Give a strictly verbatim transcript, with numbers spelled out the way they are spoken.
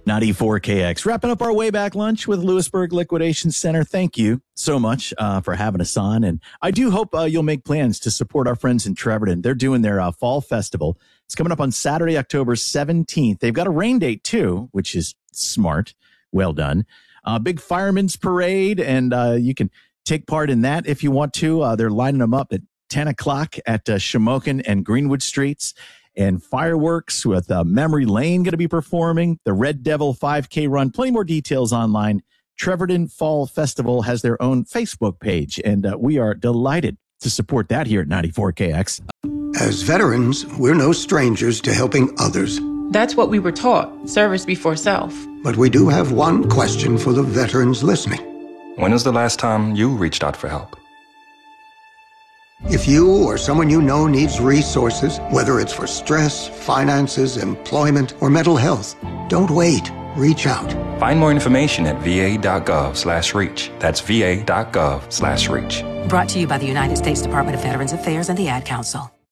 ninety-four K X. Wrapping up our way back lunch with Lewisburg Liquidation Center. Thank you so much uh, for having us on. And I do hope uh, you'll make plans to support our friends in Treverton. They're doing their uh, fall festival. It's coming up on Saturday, October seventeenth. They've got a rain date, too, which is smart. Well done. Uh, big fireman's parade, and uh, you can take part in that if you want to. Uh, they're lining them up at ten o'clock at uh, Shamokin and Greenwood Streets. And fireworks with uh, Memory Lane going to be performing. The Red Devil five K run. Plenty more details online. Treverton Fall Festival has their own Facebook page, and uh, we are delighted to support that here at ninety-four K X. As veterans, we're no strangers to helping others. That's what we were taught, service before self. But we do have one question for the veterans listening. When was the last time you reached out for help? If you or someone you know needs resources, whether it's for stress, finances, employment, or mental health, don't wait. Reach out. Find more information at va.gov slash reach. That's va.gov slash reach. Brought to you by the United States Department of Veterans Affairs and the Ad Council.